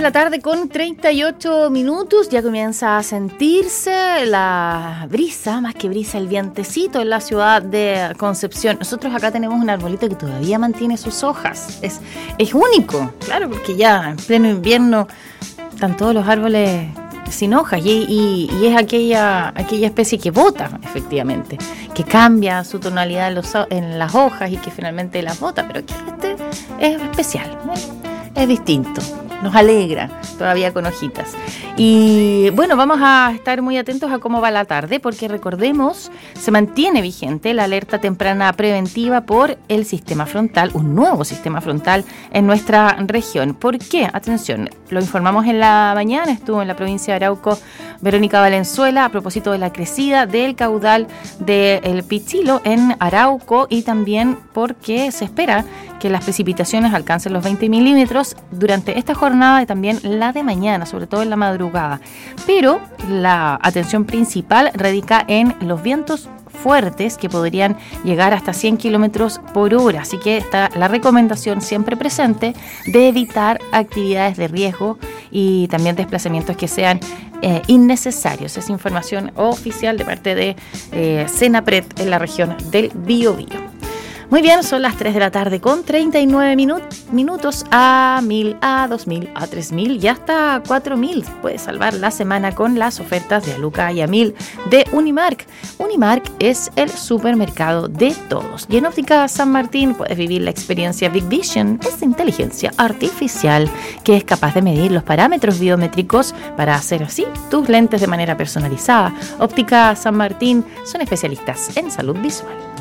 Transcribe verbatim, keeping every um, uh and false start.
la tarde con treinta y ocho minutos, ya comienza a sentirse la brisa, más que brisa, el vientecito en la ciudad de Concepción. Nosotros acá tenemos un arbolito que todavía mantiene sus hojas, es, es único, claro, porque ya en pleno invierno están todos los árboles sin hojas y, y, y es aquella, aquella especie que bota, efectivamente, que cambia su tonalidad en, los, en las hojas y que finalmente las bota, pero aquí este es especial, ¿eh? Es distinto. Nos alegra, todavía con hojitas. Y bueno, vamos a estar muy atentos a cómo va la tarde, porque recordemos, se mantiene vigente la alerta temprana preventiva por el sistema frontal, un nuevo sistema frontal en nuestra región. ¿Por qué? Atención, lo informamos en la mañana, estuvo en la provincia de Arauco Verónica Valenzuela a propósito de la crecida del caudal del Pichilo en Arauco y también porque se espera que las precipitaciones alcancen los veinte milímetros durante esta jornada y también la de mañana, sobre todo en la madrugada. Pero la atención principal radica en los vientos fuertes que podrían llegar hasta cien kilómetros por hora. Así que está la recomendación siempre presente de evitar actividades de riesgo y también desplazamientos que sean eh, innecesarios. Es información oficial de parte de eh, Senapred en la región del Biobío. Muy bien, son las tres de la tarde con treinta y nueve minu- minutos a mil, a dos mil, a tres mil y hasta cuatro mil. Puedes salvar la semana con las ofertas de Aluca y a mil de Unimark. Unimark es el supermercado de todos. Y en Óptica San Martín puedes vivir la experiencia Big Vision, esa inteligencia artificial que es capaz de medir los parámetros biométricos para hacer así tus lentes de manera personalizada. Óptica San Martín son especialistas en salud visual.